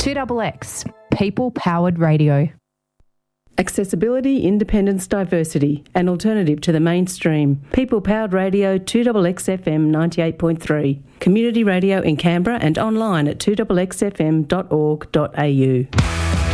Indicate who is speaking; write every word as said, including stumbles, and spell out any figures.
Speaker 1: two X X, people-powered radio.
Speaker 2: Accessibility, independence, diversity, an alternative to the mainstream. People-powered radio, two X X F M ninety-eight point three. Community radio in Canberra and online at two x x f m dot org dot a u.